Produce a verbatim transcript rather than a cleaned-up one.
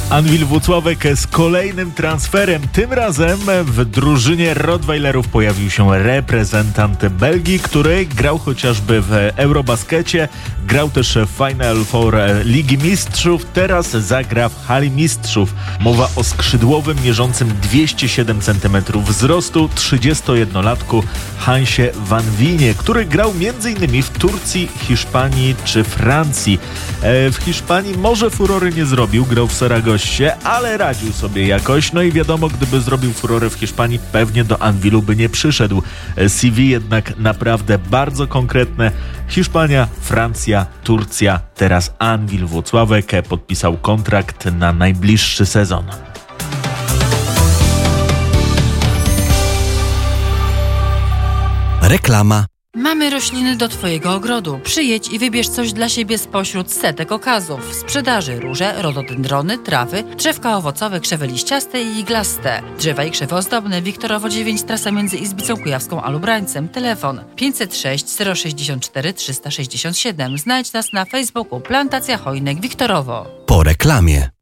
Anwil Włocławek z kolejnym transferem. Tym razem w drużynie Rottweilerów pojawił się reprezentant Belgii, który grał chociażby w Eurobaskecie, grał też w Final Four Ligi Mistrzów, teraz zagra w Hali Mistrzów. Mowa o skrzydłowym mierzącym dwieście siedem centymetrów wzrostu trzydziestojednolatku Hansie van Winie, który grał m.in. w Turcji, Hiszpanii czy Francji. W Hiszpanii może furory nie zrobił, grał w Saragossie, ale radził sobie jakoś. No i wiadomo, gdyby zrobił furorę w Hiszpanii, pewnie do Anwilu by nie przyszedł. C V jednak naprawdę bardzo konkretne. Hiszpania, Francja, Turcja, teraz Anwil Włocławek podpisał kontrakt na najbliższy sezon. Reklama. Mamy rośliny do Twojego ogrodu. Przyjedź i wybierz coś dla siebie spośród setek okazów. W sprzedaży róże, rododendrony, trawy, drzewka owocowe, krzewy liściaste i iglaste. Drzewa i krzewy ozdobne. Wiktorowo dziewięć, trasa między Izbicą Kujawską a Lubrańcem. Telefon pięćset sześć zero sześćdziesiąt cztery trzysta sześćdziesiąt siedem. Znajdź nas na Facebooku Plantacja Chojnek Wiktorowo. Po reklamie.